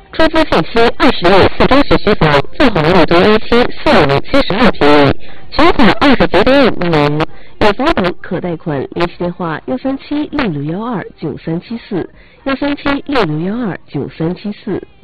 出资近期20亿4中学区房，最好的6吨 A 期45072平米，全款29多万，有房本可贷款，联系电话13766129374，13766129374。